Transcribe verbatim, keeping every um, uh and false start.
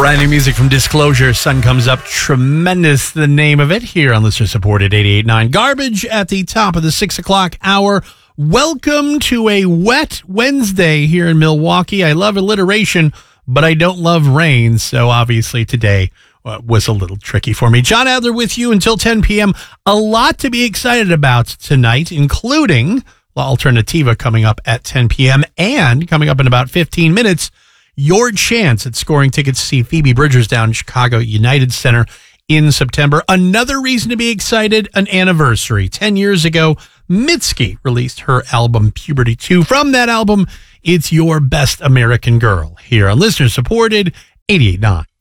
Brand new music from Disclosure. Sun Comes Up. Tremendous, the name of it, here on listener supported eighty-eight point nine. Garbage at the top of the six o'clock hour. Welcome to a wet Wednesday here in Milwaukee. I love alliteration, but I don't love rain. So obviously today uh, was a little tricky for me. John Adler with you until ten p.m. A lot to be excited about tonight, including La Alternativa coming up at ten p.m. and coming up in about fifteen minutes, your chance at scoring tickets to see Phoebe Bridgers down in Chicago United Center in September. Another reason to be excited, an anniversary. Ten years ago, Mitski released her album Puberty two. From that album, it's Your Best American Girl here on listener supported eighty-eight point nine.